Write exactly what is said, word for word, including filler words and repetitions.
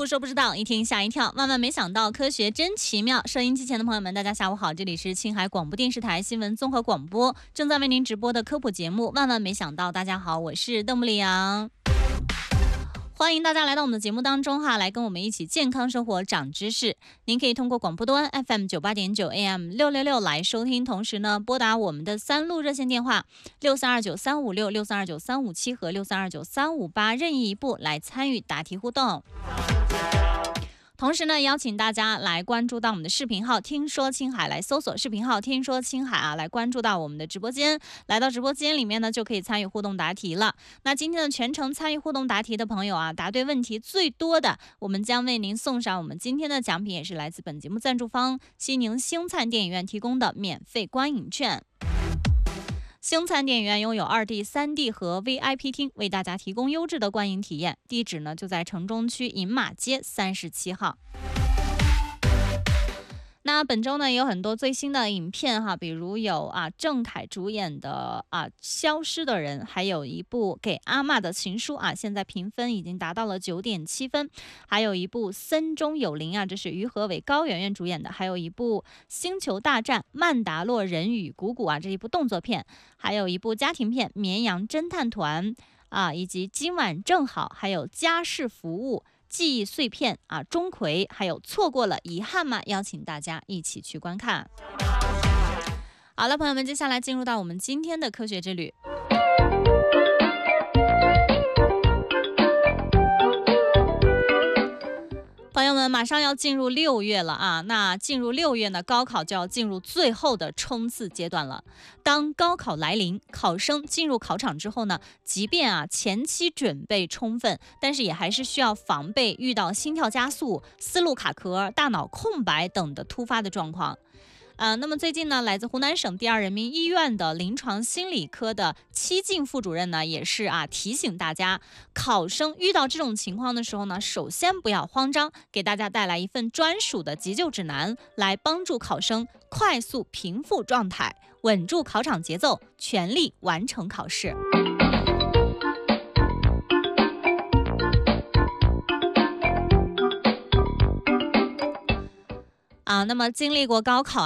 不说不知道，一听吓一跳，万万没想到，科学真奇妙。收音机前的朋友们，大家下午好，这里是青海广播电视台新闻综合广播，正在为您直播的科普节目《万万没想到》。大家好，我是邓布里昂。欢迎大家来到我们的节目当中哈，来跟我们一起健康生活长知识。您可以通过广播端 F M 九八点九 A M 六六六来收听，同时呢拨打我们的三路热线电话六三二九三五六、六三二九三五七和六三二九三五八，任意一部来参与答题互动。同时呢，邀请大家来关注到我们的视频号听说青海，来搜索视频号听说青海啊，来关注到我们的直播间，来到直播间里面呢就可以参与互动答题了。那今天的全程参与互动答题的朋友啊，答对问题最多的，我们将为您送上我们今天的奖品，也是来自本节目赞助方西宁星灿电影院提供的免费观影券。星灿电影院拥有 二 D、三 D 和 V I P 厅，为大家提供优质的观影体验。地址呢就在城中区银马街三十七号。那本周呢也有很多最新的影片哈，比如有啊郑恺主演的啊消失的人，还有一部给阿嬷的情书啊，现在评分已经达到了 九点七分，还有一部森中有灵啊，这是于和伟高圆圆主演的，还有一部星球大战曼达洛人与谷谷啊，这一部动作片，还有一部家庭片绵羊侦探团啊，以及今晚正好，还有家事服务记忆碎片啊，钟馗，还有错过了遗憾吗？邀请大家一起去观看。好了，朋友们，接下来进入到我们今天的科学之旅。朋友们，马上要进入六月了啊！那进入六月呢，高考就要进入最后的冲刺阶段了。当高考来临，考生进入考场之后呢，即便啊前期准备充分，但是也还是需要防备遇到心跳加速、思路卡壳、大脑空白等的突发的状况。呃，那么最近呢，来自湖南省第二人民医院的临床心理科的戚静副主任呢，也是啊提醒大家，考生遇到这种情况的时候呢，首先不要慌张，给大家带来一份专属的急救指南，来帮助考生快速平复状态，稳住考场节奏，全力完成考试。啊，那么经历过高考